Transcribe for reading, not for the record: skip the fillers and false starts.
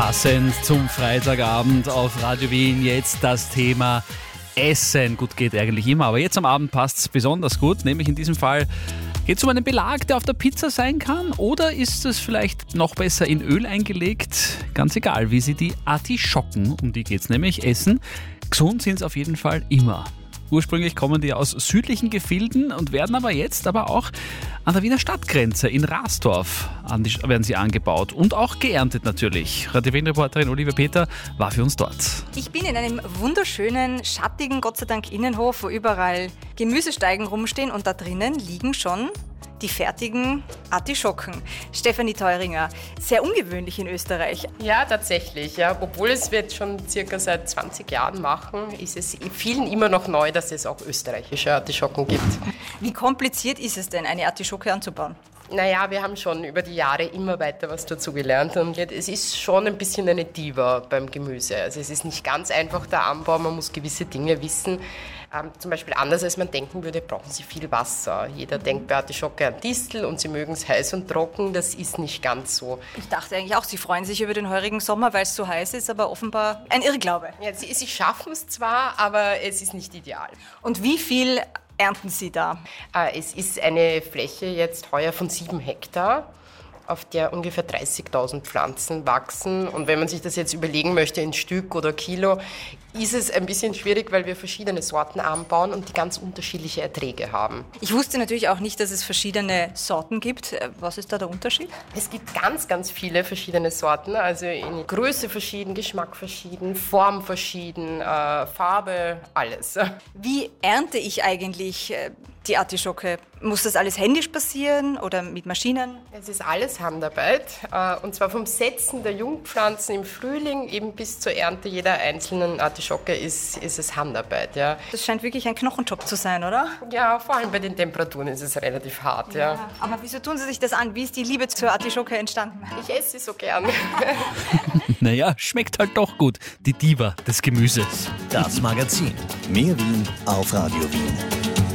Passend zum Freitagabend auf Radio Wien jetzt das Thema Essen. Gut, geht eigentlich immer, aber jetzt am Abend passt es besonders gut, nämlich in diesem Fall geht es um einen Belag, der auf der Pizza sein kann, oder ist es vielleicht noch besser in Öl eingelegt? Ganz egal, wie Sie die Artischocken, um die geht es nämlich, essen. Gesund sind es auf jeden Fall immer. Ursprünglich kommen die aus südlichen Gefilden und werden aber jetzt auch an der Wiener Stadtgrenze in Rasdorf werden sie angebaut und auch geerntet natürlich. Radio Wien-Reporterin Olivia Peter war für uns dort. Ich bin in einem wunderschönen, schattigen, Gott sei Dank Innenhof, wo überall Gemüsesteigen rumstehen und da drinnen liegen schon die fertigen Artischocken. Stefanie Theuringer, sehr ungewöhnlich in Österreich. Ja, tatsächlich. Ja. Obwohl es wir schon circa seit 20 Jahren machen, ist es vielen immer noch neu, dass es auch österreichische Artischocken gibt. Wie kompliziert ist es denn, eine Artischocke anzubauen? Naja, wir haben schon über die Jahre immer weiter was dazu gelernt und es ist schon ein bisschen eine Diva beim Gemüse. Also es ist nicht ganz einfach der Anbau, man muss gewisse Dinge wissen. Zum Beispiel anders als man denken würde, brauchen sie viel Wasser. Jeder denkt bei Artischocke an Distel und sie mögen es heiß und trocken, das ist nicht ganz so. Ich dachte eigentlich auch, Sie freuen sich über den heurigen Sommer, weil es so heiß ist, aber offenbar ein Irrglaube. Ja, sie schaffen es zwar, aber es ist nicht ideal. Und wie viel ernten Sie da? Es ist eine Fläche jetzt heuer von 7 Hektar, auf der ungefähr 30.000 Pflanzen wachsen. Und wenn man sich das jetzt überlegen möchte in Stück oder Kilo, ist es ein bisschen schwierig, weil wir verschiedene Sorten anbauen und die ganz unterschiedliche Erträge haben. Ich wusste natürlich auch nicht, dass es verschiedene Sorten gibt. Was ist da der Unterschied? Es gibt ganz, ganz viele verschiedene Sorten, also in Größe verschieden, Geschmack verschieden, Form verschieden, Farbe, alles. Wie ernte ich eigentlich die Artischocke? Muss das alles händisch passieren oder mit Maschinen? Es ist alles Handarbeit, und zwar vom Setzen der Jungpflanzen im Frühling eben bis zur Ernte jeder einzelnen Artischocke ist es Handarbeit. Ja. Das scheint wirklich ein Knochenjob zu sein, oder? Ja, vor allem bei den Temperaturen ist es relativ hart. Ja. Aber wieso tun Sie sich das an? Wie ist die Liebe zur Artischocke entstanden? Ich esse sie so gern. Naja, schmeckt halt doch gut, die Diva des Gemüses. Das Magazin. Mehr Wien auf Radio Wien.